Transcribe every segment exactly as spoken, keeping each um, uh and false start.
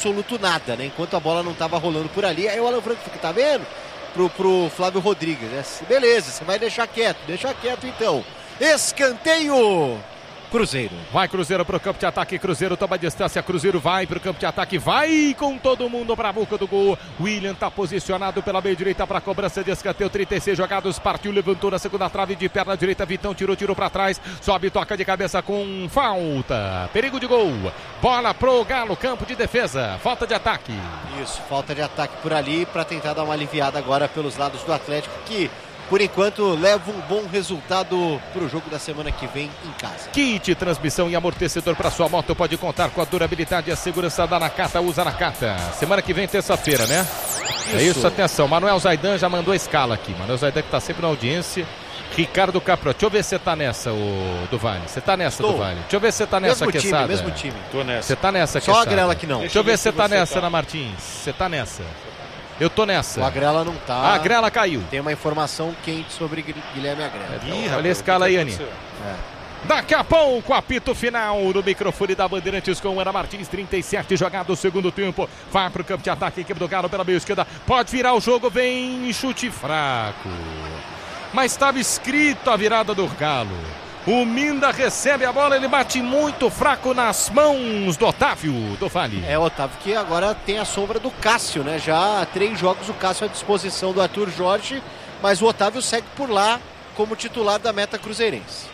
absoluto nada, né? Enquanto a bola não estava rolando por ali, aí o Alan Franco fica, tá vendo? Pro, pro Flávio Rodrigues, né? Beleza, você vai deixar quieto, deixa quieto então. Escanteio! Cruzeiro. Vai Cruzeiro pro campo de ataque, Cruzeiro toma distância, Cruzeiro vai pro campo de ataque, vai com todo mundo pra boca do gol. William tá posicionado pela meia direita pra cobrança de escanteio, trinta e seis jogados, partiu, levantou na segunda trave de perna direita, Vitão tirou, tirou pra trás, sobe, toca de cabeça com falta. Perigo de gol. Bola pro Galo, campo de defesa, falta de ataque. Isso, falta de ataque por ali pra tentar dar uma aliviada agora pelos lados do Atlético, que por enquanto leva um bom resultado para o jogo da semana que vem em casa. Kit, transmissão e amortecedor para sua moto, pode contar com a durabilidade e a segurança da Nakata, usa Nakata. Semana que vem, terça-feira, né? Isso. É isso, atenção. Manuel Zaidan já mandou a escala aqui. Manuel Zaidan que está sempre na audiência. Ricardo Capro, deixa eu ver se você tá nessa, o do Vale. Você tá nessa, Estou. do Vale. Deixa eu ver se você tá nessa, mesmo Quesada. time, mesmo time. Tô nessa. Você tá nessa, Só Quesada. a Grela que não. Deixa eu ver se você tá nessa, tá. Ana Martins. Você tá nessa. Eu tô nessa. O Agrela não tá. A Agrela caiu. Tem uma informação quente sobre Guilherme Agrela. Ih, olha a escala aí, Ani. É. Daqui a pouco, apito final no microfone da Bandeirantes com Ana Martins, trinta e sete jogado o segundo tempo. Vai pro campo de ataque, equipe do Galo pela meia esquerda. Pode virar o jogo, vem chute fraco. Mas estava escrito a virada do Galo. O Minda recebe a bola, ele bate muito fraco nas mãos do Otávio, do Vale. É, o Otávio que agora tem a sombra do Cássio, né? Já há três jogos o Cássio à disposição do Arthur Jorge, mas o Otávio segue por lá como titular da meta cruzeirense.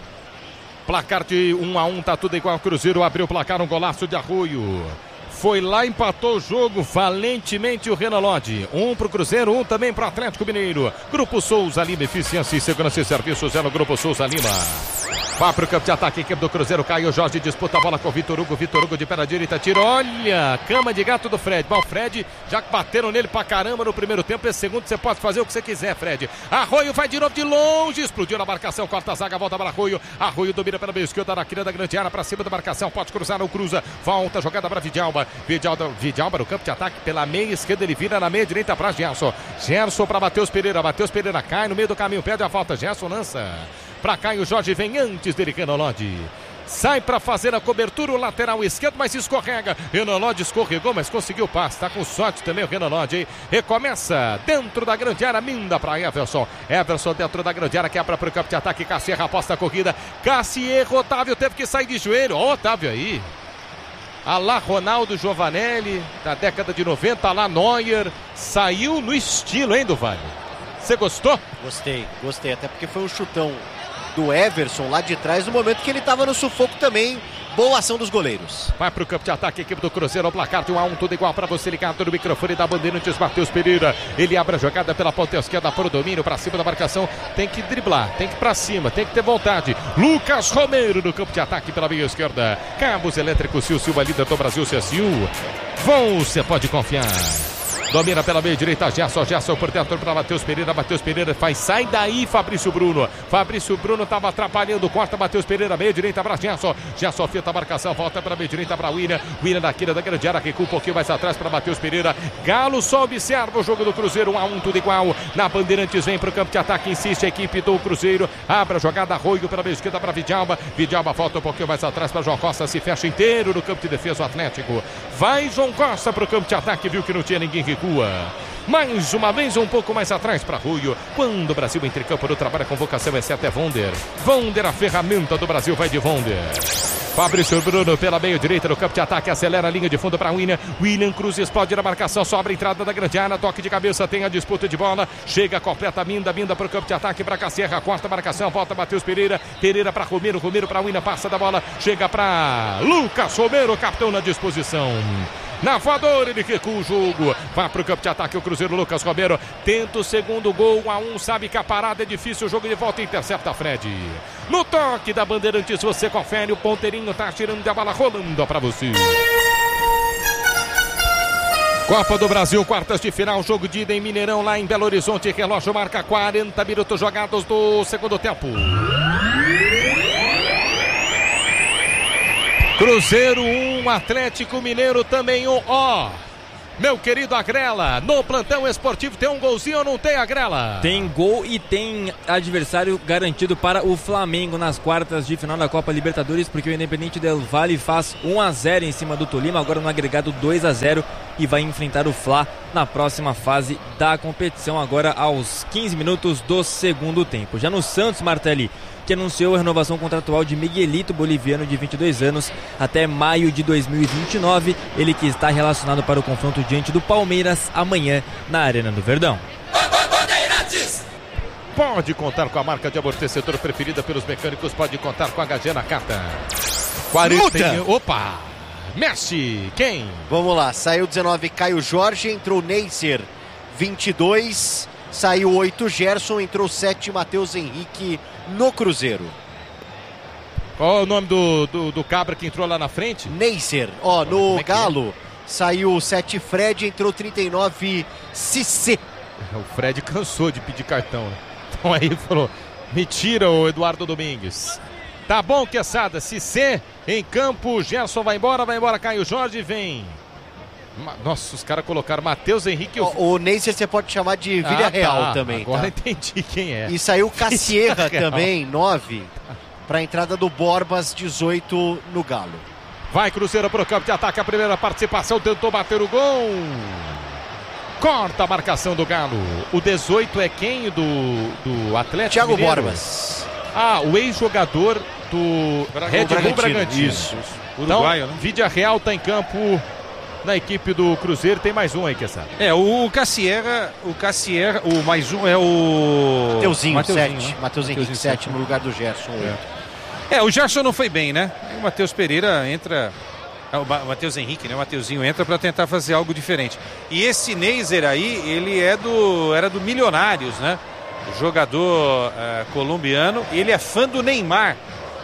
Placar de um a um, tá tudo igual. Cruzeiro abriu o placar, um golaço de Arroio. Foi lá, empatou o jogo valentemente o Renan Lodge. Um pro Cruzeiro, um também pro Atlético Mineiro. Grupo Souza Lima, eficiência e segurança e serviços é no Grupo Souza Lima. Vai pro campo de ataque, equipe do Cruzeiro, Caio Jorge disputa a bola com o Vitor Hugo. Vitor Hugo de perna direita, tira, olha, cama de gato do Fred. Bom, o Fred, já que bateram nele pra caramba no primeiro tempo, esse segundo você pode fazer o que você quiser, Fred. Arroio vai de novo de longe, explodiu na marcação, corta a zaga, volta para Arroio. Arroio domina pela meia esquerda, na quina da grande área, pra cima da marcação, pode cruzar, não cruza, volta, jogada pra Vidalba. Vidalba, Vidalba no campo de ataque, pela meia esquerda, ele vira na meia direita pra Gerson. Gerson pra Matheus Pereira, Matheus Pereira cai no meio do caminho, pede a falta, Gerson lança. Pra Caio Jorge, vem antes dele, Renan Lodge. Sai para fazer a cobertura, o lateral esquerdo, mas escorrega. Renan Lodge escorregou, mas conseguiu o passe. Tá com sorte também o Renan Lodge, hein? Recomeça dentro da grande área, Minda para Everson. Everson dentro da grande área, quebra para o campo de ataque. Cassierra aposta a corrida. Cassierra, Otávio teve que sair de joelho. Ó, Otávio aí. Alá Ronaldo Giovanelli, da década de noventa, alá Neuer. Saiu no estilo, hein, do Vale? Você gostou? Gostei, gostei. Até porque foi um chutão do Everson lá de trás, no momento que ele estava no sufoco também. Boa ação dos goleiros. Vai pro campo de ataque, equipe do Cruzeiro, ao placar de um a um, tudo igual para você ligado no microfone da Bandeirantes, Matheus Pereira. Ele abre a jogada pela ponta esquerda para o domínio, para cima da marcação. Tem que driblar, tem que ir para cima, tem que ter vontade. Lucas Romero no campo de ataque pela meia esquerda. Cabos elétricos, Sil Silva, líder do Brasil, C S U. Você pode confiar. Domina pela meia direita, Gerson, Gerson por dentro para Matheus Pereira, Matheus Pereira faz, sai daí Fabrício Bruno, Fabrício Bruno estava atrapalhando, corta Matheus Pereira, meia direita para Gerson, Gerson fita a marcação, volta para meia direita para William, William na quina da grande área, recua um pouquinho mais atrás para Matheus Pereira, Galo só observa o jogo do Cruzeiro, um a um, tudo igual, na Bandeirantes vem para o campo de ataque, insiste a equipe do Cruzeiro, abre a jogada, Arroio pela meia esquerda para Vidalba, Vidalba volta um pouquinho mais atrás para João Costa, se fecha inteiro no campo de defesa o Atlético, vai João Costa para o campo de ataque, viu que não tinha ninguém, recua. Mais uma vez um pouco mais atrás para Arroio. Quando o Brasil entra em campo no trabalho, a convocação exceto é Vonder. Vonder, a ferramenta do Brasil, vai de Vonder. Fabrício Bruno pela meia direita no campo de ataque, acelera a linha de fundo para William. William Cruz explode na marcação, sobra a entrada da grande área, toque de cabeça, tem a disputa de bola. Chega, completa a Minda, Minda para o campo de ataque para Cassierra, corta a marcação, volta Matheus Pereira. Pereira para Romero, Romero para William, passa da bola, chega para Lucas Romero, capitão na disposição. Na voadora, ele recua o jogo. Vai para o campo de ataque o Cruzeiro, Lucas Romero. Tenta o segundo gol, um a um. Sabe que a parada é difícil. O jogo de volta, intercepta Fred. No toque da Bandeirantes, você confere. O ponteirinho tá tirando a bola, rolando para você. Copa do Brasil, quartas de final. Jogo de ida em Mineirão, lá em Belo Horizonte. Relógio marca quarenta minutos jogados do segundo tempo. Cruzeiro um, Atlético Mineiro também um. Ó, Meu querido Agrela, no plantão esportivo tem um golzinho ou não tem, Agrela? Tem gol e tem adversário garantido para o Flamengo nas quartas de final da Copa Libertadores, porque o Independiente del Valle faz um a zero em cima do Tolima, agora no agregado dois a zero, e vai enfrentar o Fla na próxima fase da competição, agora aos quinze minutos do segundo tempo. Já no Santos, Martelli, que anunciou a renovação contratual de Miguelito, boliviano de vinte e dois anos, até maio de dois mil e vinte e nove. Ele que está relacionado para o confronto diante do Palmeiras amanhã na Arena do Verdão. Pode contar com a marca de amortecedor preferida pelos mecânicos, pode contar com a H G na carta. quarenta... Opa! Messi, quem? Vamos lá, saiu dezenove Caio Jorge, entrou Neisser, vinte e dois, saiu oito Gerson, entrou sete Matheus Henrique no Cruzeiro. Qual é o nome do, do, do cabra que entrou lá na frente? Neisser. Ó, no é Galo, é? saiu sete Fred, entrou trinta e nove Cissé. O Fred cansou de pedir cartão, né? Então aí falou, me tira o Eduardo Domingues. Tá bom, Quesada, Cissé em campo, Gerson vai embora, vai embora Caio Jorge, vem. Nossa, os caras colocaram Matheus Henrique. O, o Neisser você pode chamar de Vilha ah, Real tá. também. Agora tá? entendi quem é. E saiu Cassierra também, nove, para a entrada do Borbas, dezoito no Galo. Vai Cruzeiro pro campo de ataque, a primeira participação, tentou bater o gol. Corta a marcação do Galo. O dezoito é quem do, do Atlético Thiago Mineiro? Borbas. Ah, o ex-jogador do Red Bull Bragantino. Isso. Uruguaio, então, né? Vídea Real tá em campo na equipe do Cruzeiro. Tem mais um aí, que sabe? É, o Cassierra, o Cassierra, o mais um é o... Mateuzinho, Mateuzinho sete. né? Matheus Henrique, sete no lugar do Gerson. É, o Gerson não foi bem, né? O Matheus Pereira entra... O Matheus Henrique, né? O Mateuzinho entra para tentar fazer algo diferente. E esse Neisser aí, ele é do... era do Milionários, né? O jogador uh, colombiano. Ele é fã do Neymar.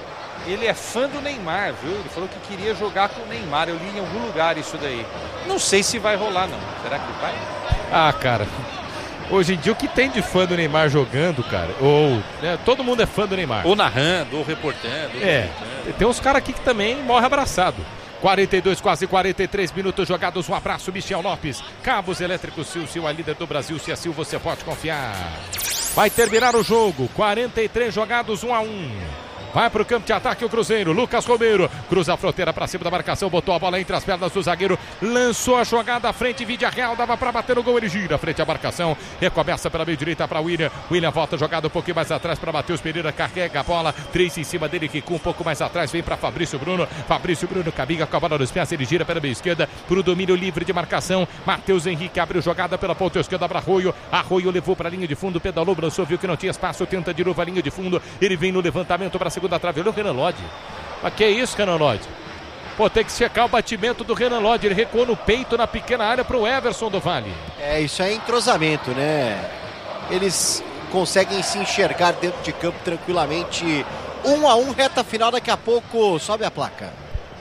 Ele é fã do Neymar, viu? Ele falou que queria jogar com o Neymar. Eu li em algum lugar isso daí. Não sei se vai rolar, não. Será que vai? Ah, cara, hoje em dia o que tem de fã do Neymar jogando, cara? Ou né, todo mundo é fã do Neymar. Ou narrando, ou reportando. Ou é, reportando. Tem uns caras aqui que também morre abraçado. quarenta e dois, quase quarenta e três minutos jogados. Um abraço, Michel Lopes. Cabos elétricos Sil, Sil, a líder do Brasil. Se é Sil, você pode confiar. Vai terminar o jogo. quarenta e três jogados, um a um. Vai pro campo de ataque o Cruzeiro, Lucas Romero, cruza a fronteira pra cima da marcação, botou a bola entre as pernas do zagueiro, lançou a jogada à frente, Vídea Real, dava pra bater no gol, ele gira frente à marcação, recomeça pela meia direita pra William, William volta jogada um pouquinho mais atrás pra Matheus Pereira, carrega a bola, três em cima dele, que com um pouco mais atrás, vem pra Fabrício Bruno, Fabrício Bruno caminha com a bola nos pés, ele gira pela meia esquerda, pro domínio livre de marcação, Matheus Henrique abriu jogada pela ponta esquerda pra Arroio, Arroio levou pra linha de fundo, pedalou, lançou, viu que não tinha espaço, tenta de novo a linha de fundo, ele vem no levantamento pra segunda trave, olha o Renan Lodge. Mas que isso, Renan Lodge? Pô, tem que checar o batimento do Renan Lodge. Ele recuou no peito na pequena área pro Everson do Vale. É, isso é entrosamento, né? Eles conseguem se enxergar dentro de campo tranquilamente. Um a um, reta final, daqui a pouco sobe a placa.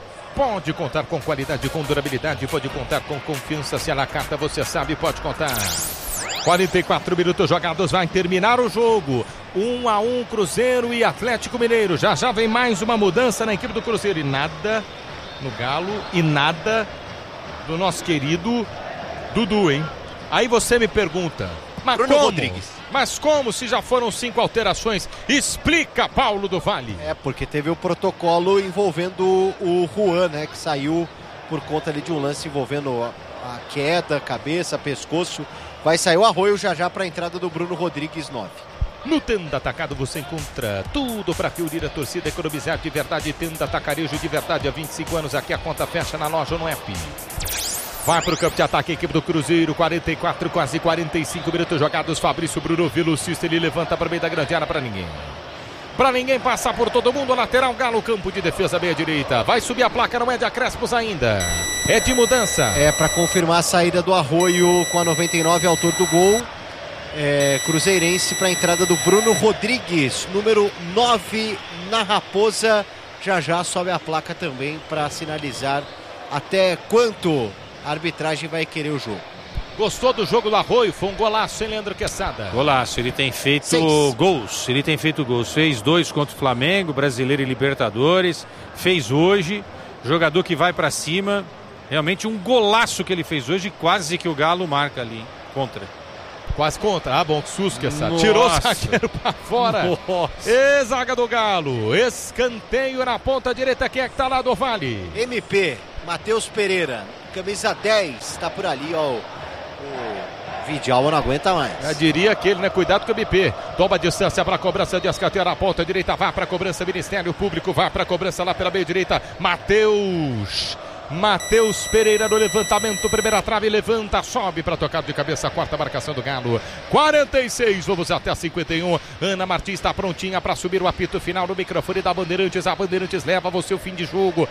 Pode contar com qualidade, com durabilidade, pode contar com confiança. Se ela carta, você sabe, pode contar. quarenta e quatro minutos jogados, vai terminar o jogo. um a um, Cruzeiro e Atlético Mineiro. Já já vem mais uma mudança na equipe do Cruzeiro. E nada no Galo e nada do nosso querido Dudu, hein? Aí você me pergunta, mas Bruno como? Rodrigues. Mas como se já foram cinco alterações? Explica, Paulo do Vale. É, porque teve o protocolo envolvendo o Juan, né? Que saiu por conta ali de um lance envolvendo a, a queda, cabeça, pescoço. Vai sair o Arroio já já para a entrada do Bruno Rodrigues, nove. No Tenda Atacado você encontra tudo para reunir a torcida, economizar de verdade. Tenda Atacarejo de verdade há vinte e cinco anos. Aqui a conta fecha na loja ou no app. Vai para o campo de ataque a equipe do Cruzeiro. quarenta e quatro, quase quarenta e cinco minutos jogados. Fabrício Bruno velocista, ele levanta para o meio da grande área para ninguém. Para ninguém passar por todo mundo. Lateral Galo, campo de defesa meia direita. Vai subir a placa, não é de acréscimos ainda. É de mudança. É para confirmar a saída do Arroio com a noventa e nove, autor do gol. É, cruzeirense para a entrada do Bruno Rodrigues, número nove na Raposa. Já já sobe a placa também para sinalizar até quanto a arbitragem vai querer o jogo. Gostou do jogo do Arroio? Foi um golaço, hein, Leandro Quesada? Golaço, ele tem feito Seis. gols, ele tem feito gols, fez dois contra o Flamengo, Brasileiro e Libertadores, fez hoje, jogador que vai para cima, Realmente um golaço que ele fez hoje, quase que o Galo marca ali, hein? Contra. Quase contra. Ah, bom, que susto que essa. Tirou o zagueiro pra fora. Nossa. E zaga do Galo. Escanteio na ponta direita. Quem é que tá lá do Vale? M P, Matheus Pereira, camisa dez, tá por ali, ó. O Vidal não aguenta mais. Já diria aquele, né? Cuidado com o M P. Toma distância para a cobrança de escanteio na ponta direita. Vai para a cobrança, Ministério Público. Vai para a cobrança lá pela meia direita. Matheus. Matheus Pereira no levantamento, primeira trave, levanta, sobe para tocar de cabeça, quarta marcação do Galo. quarenta e seis, vamos até cinquenta e um. Ana Martins está prontinha para subir o apito final no microfone da Bandeirantes. A Bandeirantes leva você o fim de jogo.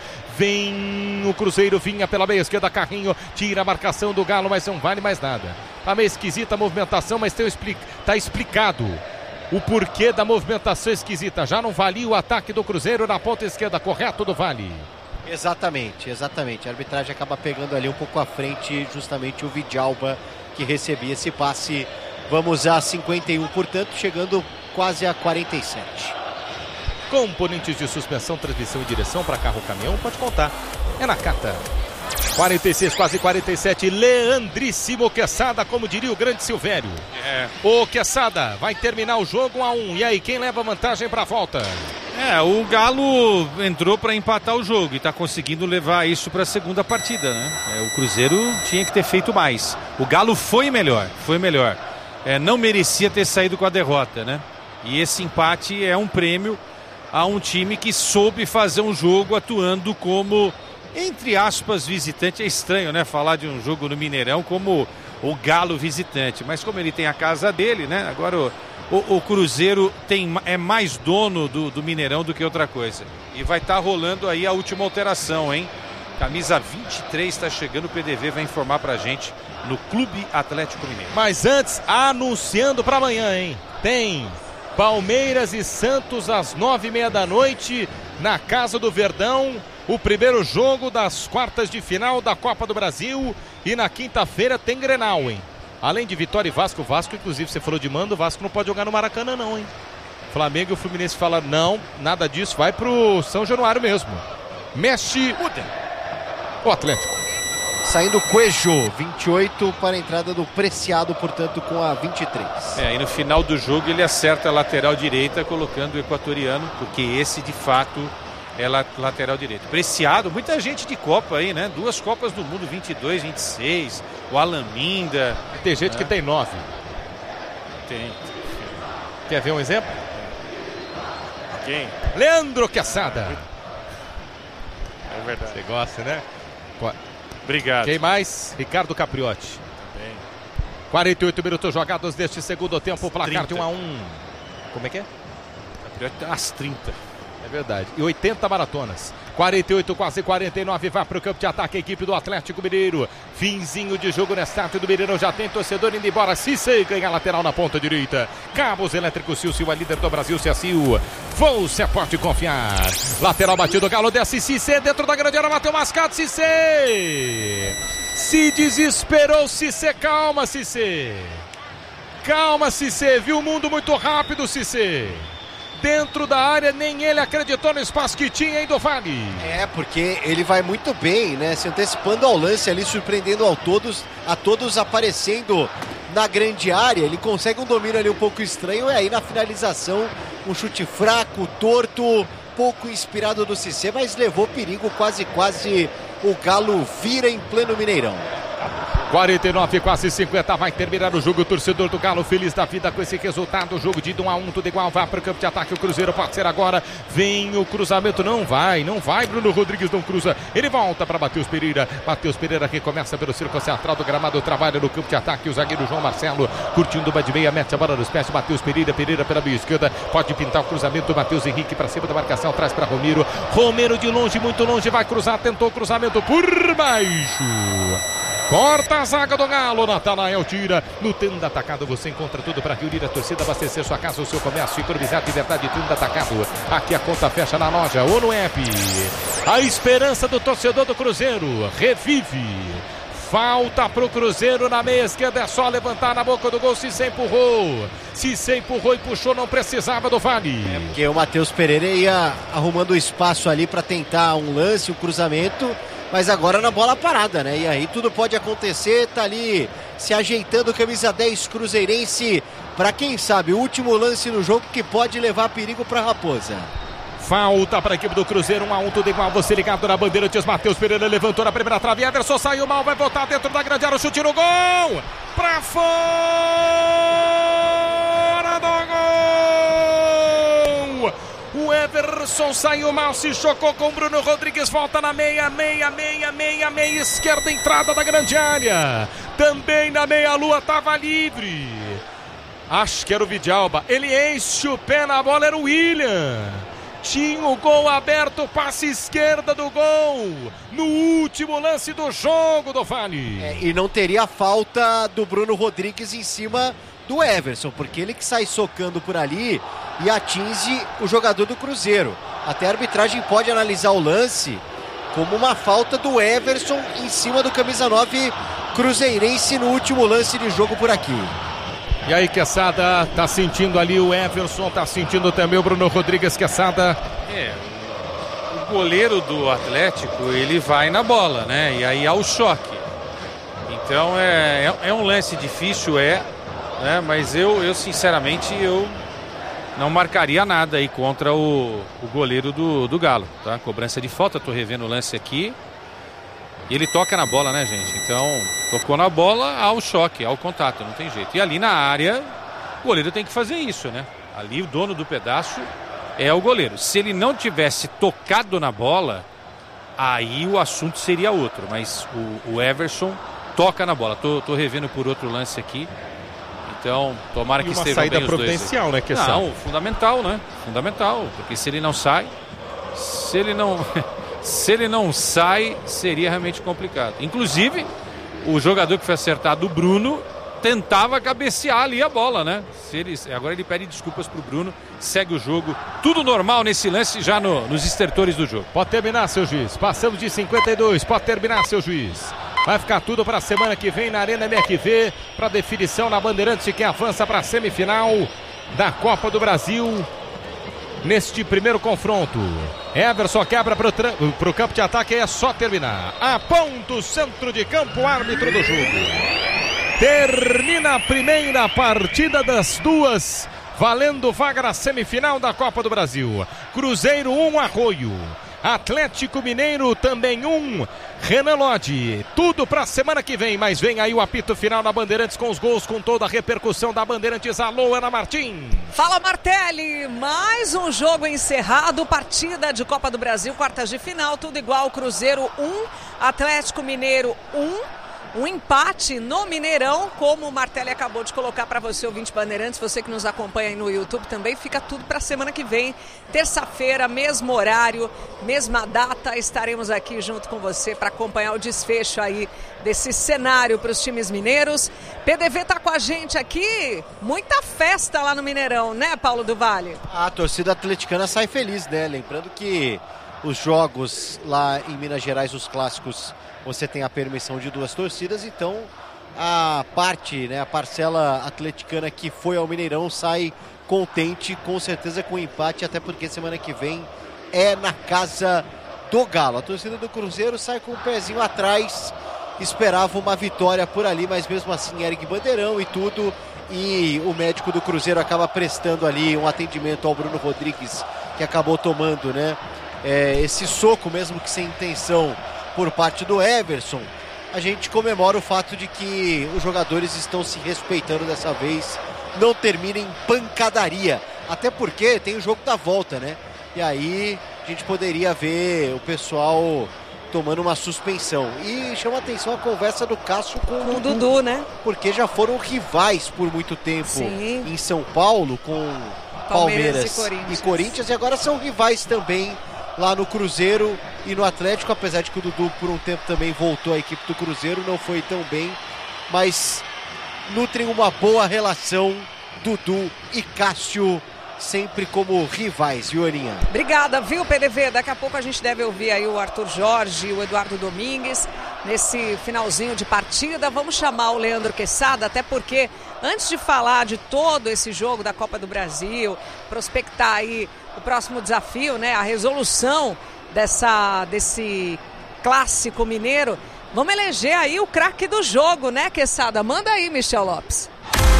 Vem o Cruzeiro, vinha pela meia esquerda, Carrinho, tira a marcação do Galo, mas não vale mais nada. Tá meio esquisita a movimentação, mas tem expli- tá explicado o porquê da movimentação esquisita. Já não valia o ataque do Cruzeiro na ponta esquerda, correto do Vale. Exatamente, exatamente. A arbitragem acaba pegando ali um pouco à frente justamente o Vidalba, que recebia esse passe. Vamos a cinquenta e um, portanto, chegando quase a quarenta e sete. Componentes de suspensão, transmissão e direção para carro-caminhão, pode contar. É na Cata. quarenta e seis, quase quarenta e sete. Leandríssimo Quesada, como diria o grande Silvério. É. Ô Quesada, vai terminar o jogo um a um. E aí, quem leva vantagem para a volta? É, o Galo entrou para empatar o jogo e está conseguindo levar isso para a segunda partida, né? É, o Cruzeiro tinha que ter feito mais. O Galo foi melhor, foi melhor. É, não merecia ter saído com a derrota, né? E esse empate é um prêmio a um time que soube fazer um jogo atuando como, entre aspas, visitante. É estranho, né? Falar de um jogo no Mineirão como o Galo visitante. Mas como ele tem a casa dele, né? Agora o, o, o Cruzeiro tem, é mais dono do, do Mineirão do que outra coisa. E vai estar tá rolando aí a última alteração, hein? Camisa vinte e três está chegando, o P D V vai informar pra gente no Clube Atlético Mineiro. Mas antes, anunciando para amanhã, hein? Tem Palmeiras e Santos às nove e meia da noite na Casa do Verdão. O primeiro jogo das quartas de final da Copa do Brasil. E na quinta-feira tem Grenal, hein? Além de Vitória e Vasco, Vasco, inclusive, você falou de mando, o Vasco não pode jogar no Maracanã, não, hein? Flamengo e o Fluminense falam, não, nada disso, vai pro São Januário mesmo. Mexe o Atlético. Saindo Coelho, vinte e oito para a entrada do Preciado, portanto, com a vinte e três. É, e no final do jogo ele acerta a lateral direita, colocando o equatoriano, porque esse, de fato, é lateral direito. Preciado, muita gente de Copa aí, né? Duas Copas do Mundo, vinte e dois, vinte e seis, o Alaminda. Tem gente é. que tem nove. Tem. Quer ver um exemplo? Quem? Leandro Quesada. É verdade. Você gosta, né? Obrigado. Quem mais? Ricardo Capriotti. Bem. quarenta e oito minutos jogados deste segundo tempo, o placar de um a um. Como é que é? Capriotti às trinta. É verdade. E oitenta maratonas. quarenta e oito, quase quarenta e nove. Vai para o campo de ataque a equipe do Atlético Mineiro. Finzinho de jogo no estádio do Mineirão. Já tem torcedor indo embora. Cissé ganha a lateral na ponta direita. Cabos Elétricos Silcio, a líder do Brasil. Ciaciu. Você pode confiar. Lateral batido. Galo desce. Cissé dentro da grande área. Bateu mascado. Cissé. Se desesperou. Cissé. Calma, Cissé. Calma, Cissé. Viu o mundo muito rápido, Cissé. Dentro da área, nem ele acreditou no espaço que tinha, hein, do Vale. É, porque ele vai muito bem, né? Se antecipando ao lance ali, surpreendendo ao todos, a todos aparecendo na grande área. Ele consegue um domínio ali um pouco estranho. E aí na finalização, um chute fraco, torto, pouco inspirado do Cissé, mas levou perigo, quase, quase o Galo vira em pleno Mineirão. quarenta e nove, quase cinquenta, vai terminar o jogo. O torcedor do Galo feliz da vida com esse resultado. O jogo de um a um, tudo igual. Vai para o campo de ataque. O Cruzeiro pode ser agora. Vem o cruzamento. Não vai, não vai. Bruno Rodrigues não cruza. Ele volta para Matheus Pereira. Matheus Pereira que começa pelo círculo central do gramado. Trabalha no campo de ataque. O zagueiro João Marcelo curtindo o de meia. Mete a bola nos pés. Matheus Pereira. Pereira pela meia esquerda. Pode pintar o cruzamento. Matheus Henrique para cima da marcação. Traz para Romero. Romero de longe, muito longe. Vai cruzar. Tentou o cruzamento por baixo. Corta a zaga do Galo, Natanael tira. No Tenda Atacado você encontra tudo para reunir a torcida, abastecer sua casa, o seu comércio, economizar de verdade. Tenda Atacado, aqui a conta fecha na loja ou no app. A esperança do torcedor do Cruzeiro revive. Falta pro Cruzeiro na meia esquerda, é só levantar na boca do gol. Cissé empurrou, Cissé empurrou e puxou, não precisava do Vale. É porque o Matheus Pereira ia arrumando espaço ali para tentar um lance, um cruzamento. mas agora na bola parada, né? E aí tudo pode acontecer, tá ali se ajeitando camisa dez cruzeirense para quem sabe o último lance no jogo que pode levar perigo para Raposa. Falta para a equipe do Cruzeiro, um a um, tudo igual, você ligado na bandeira, Tias Matheus Pereira levantou na primeira trave, Everson saiu mal, vai voltar dentro da grande área, o chute no gol, para fora do gol, o Everson saiu mal, se chocou com o Bruno Rodrigues, volta na meia, meia, meia, meia, meia esquerda, entrada da grande área, também na meia lua, estava livre, acho que era o Vidalba, ele enche o pé na bola, era o William. Tinha o gol aberto, passe esquerda do gol, no último lance do jogo do Vale. É, e não teria a falta do Bruno Rodrigues em cima do Everson, porque ele que sai socando por ali e atinge o jogador do Cruzeiro. Até a arbitragem pode analisar o lance como uma falta do Everson em cima do camisa nove cruzeirense no último lance de jogo por aqui. E aí, Quesada, tá sentindo ali o Everson, tá sentindo também o Bruno Rodrigues, Quesada. É, o goleiro do Atlético, ele vai na bola, né? E aí há o choque. Então é, é, é um lance difícil, é, né? Mas eu, eu sinceramente, eu não marcaria nada aí contra o, o goleiro do, do Galo, tá? Cobrança de falta, tô revendo o lance aqui. E ele toca na bola, né, gente? Então, tocou na bola, há o choque, há o contato, não tem jeito. E ali na área, o goleiro tem que fazer isso, né? Ali o dono do pedaço é o goleiro. Se ele não tivesse tocado na bola, aí o assunto seria outro. Mas o, o Everson toca na bola. Tô, tô revendo por outro lance aqui. Então, tomara que estejam bem os dois. Uma saída providencial, né, Quesada? Não, fundamental, né? Fundamental, porque se ele não sai, se ele não... Se ele não sai, seria realmente complicado. Inclusive, o jogador que foi acertado, o Bruno, tentava cabecear ali a bola, né? Se ele, agora ele pede desculpas pro Bruno, segue o jogo. Tudo normal nesse lance já no, nos estertores do jogo. Pode terminar, seu juiz. Passamos de cinquenta e dois, pode terminar, seu juiz. Vai ficar tudo para a semana que vem na Arena M R V, para definição na Bandeirantes, que avança para a semifinal da Copa do Brasil. Neste primeiro confronto, Everson quebra para o campo de ataque, é só terminar. Aponta o centro de campo, árbitro do jogo. Termina a primeira partida das duas, valendo vaga na semifinal da Copa do Brasil. Cruzeiro um, Arroio. Atlético Mineiro também um, Renan Lodge. Tudo para a semana que vem, mas vem aí o apito final na Bandeirantes com os gols, com toda a repercussão da Bandeirantes. Alô, Ana Martim. Fala, Martelli, mais um jogo encerrado, partida de Copa do Brasil, quartas de final, tudo igual, Cruzeiro um, Atlético Mineiro um. Um empate no Mineirão, como o Martelli acabou de colocar para você, ouvinte Bandeirantes, você que nos acompanha aí no YouTube também, fica tudo para a semana que vem, terça-feira, mesmo horário, mesma data, estaremos aqui junto com você para acompanhar o desfecho aí desse cenário para os times mineiros. P D V tá com a gente aqui, muita festa lá no Mineirão, né, Paulo do Vale? A torcida atleticana sai feliz, né? Lembrando que os jogos lá em Minas Gerais, os clássicos, você tem a permissão de duas torcidas, então a parte, né, a parcela atleticana que foi ao Mineirão sai contente, com certeza com o empate, até porque semana que vem é na casa do Galo. A torcida do Cruzeiro sai com o pezinho atrás, esperava uma vitória por ali, mas mesmo assim ergue bandeirão e tudo, e o médico do Cruzeiro acaba prestando ali um atendimento ao Bruno Rodrigues, que acabou tomando, né, é, esse soco, mesmo que sem intenção, por parte do Everson. A gente comemora o fato de que os jogadores estão se respeitando dessa vez, não termina em pancadaria, até porque tem o jogo da volta, né? E aí a gente poderia ver o pessoal tomando uma suspensão. E chama atenção a conversa do Cássio com, com o Dudu, Dudu, né? Porque já foram rivais por muito tempo. Sim. Em São Paulo, com Palmeiras, Palmeiras e, Corinthians. e Corinthians, e agora são rivais também lá no Cruzeiro e no Atlético, apesar de que o Dudu por um tempo também voltou à equipe do Cruzeiro, não foi tão bem, mas nutrem uma boa relação, Dudu e Cássio, sempre como rivais, viu, Aninha? Obrigada, viu, P D V? Daqui a pouco a gente deve ouvir aí o Arthur Jorge e o Eduardo Domingues nesse finalzinho de partida. Vamos chamar o Leandro Quesada, até porque antes de falar de todo esse jogo da Copa do Brasil, prospectar aí o próximo desafio, né, a resolução dessa, desse Clássico Mineiro. Vamos eleger aí o craque do jogo, né, Quesada? Manda aí, Michel Lopes.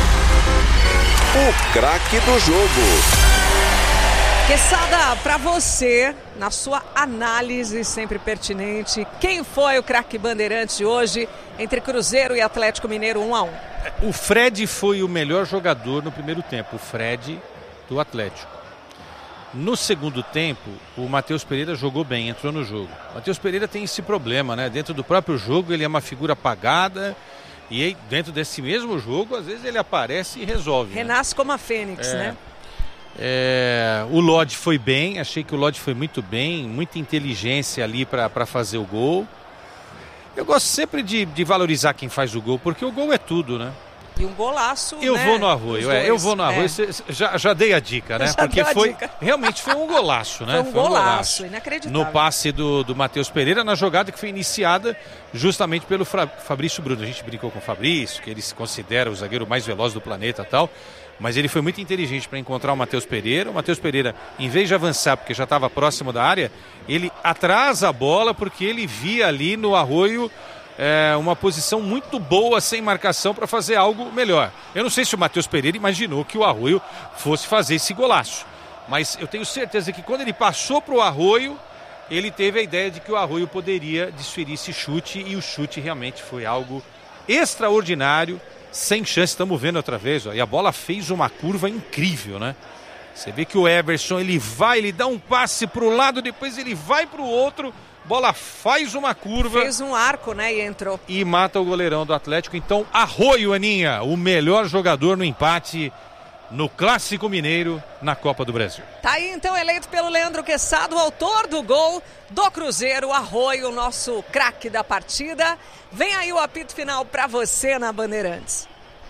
O craque do jogo. Quesada, para você, na sua análise sempre pertinente, quem foi o craque bandeirante hoje entre Cruzeiro e Atlético Mineiro um a um? O Fred foi o melhor jogador no primeiro tempo, o Fred do Atlético. No segundo tempo, o Matheus Pereira jogou bem, entrou no jogo. O Matheus Pereira tem esse problema, né? Dentro do próprio jogo ele é uma figura apagada e aí, dentro desse mesmo jogo, às vezes ele aparece e resolve. Renasce né? como a Fênix, é, né? É, o Lodi foi bem, achei que o Lodi foi muito bem, muita inteligência ali para fazer o gol. Eu gosto sempre de, de valorizar quem faz o gol, porque o gol é tudo, né? E um golaço, Eu né? vou no Arroio, é, eu vou no Arroio, é. cê, já, já dei a dica, né? Já Porque deu a foi, dica. realmente foi um golaço, né? Foi um, foi um golaço, golaço, inacreditável. no passe do, do Matheus Pereira, na jogada que foi iniciada justamente pelo Fra, Fabrício Bruno. A gente brincou com o Fabrício, que ele se considera o zagueiro mais veloz do planeta e tal, mas ele foi muito inteligente para encontrar o Matheus Pereira. O Matheus Pereira, em vez de avançar, porque já estava próximo da área, ele atrasa a bola porque ele via ali no Arroio É uma posição muito boa sem marcação para fazer algo melhor. Eu não sei se o Matheus Pereira imaginou que o Arroio fosse fazer esse golaço, mas eu tenho certeza que quando ele passou para o Arroio, ele teve a ideia de que o Arroio poderia desferir esse chute, e o chute realmente foi algo extraordinário, sem chance. Estamos vendo outra vez, ó, e a bola fez uma curva incrível, né? Você vê que o Everson, ele vai, ele dá um passe para o lado, depois ele vai para o outro, bola faz uma curva. Fez um arco, né, e entrou. E mata o goleirão do Atlético. Então, Arroio, Aninha, o melhor jogador no empate no Clássico Mineiro na Copa do Brasil. Tá aí, então, eleito pelo Leandro Quesada, o autor do gol do Cruzeiro, Arroio, o nosso craque da partida. Vem aí o apito final para você na Bandeirantes.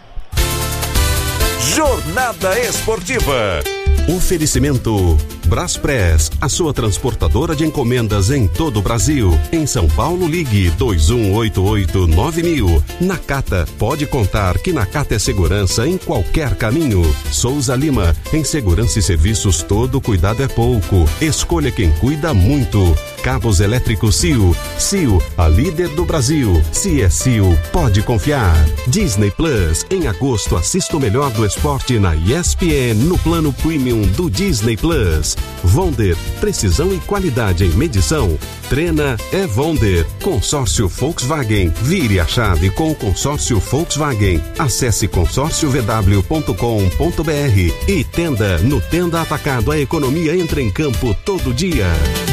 Jornada Esportiva. Oferecimento Braspress, a sua transportadora de encomendas em todo o Brasil. Em São Paulo, ligue dois um oito oito nove mil. Nakata, pode contar que Nakata é segurança em qualquer caminho. Souza Lima, em segurança e serviços todo cuidado é pouco. Escolha quem cuida muito. Cabos elétricos C I O. C I O, a líder do Brasil. Se é C I O, pode confiar. Disney Plus, em agosto assista o melhor do esporte na E S P N no plano Premium do Disney Plus. Vonder, precisão e qualidade em medição. Treina é Vonder. Consórcio Volkswagen. Vire a chave com o consórcio Volkswagen. Acesse consórcio v w ponto com ponto b r. E Tenda, no Tenda Atacado, a economia entra em campo todo dia.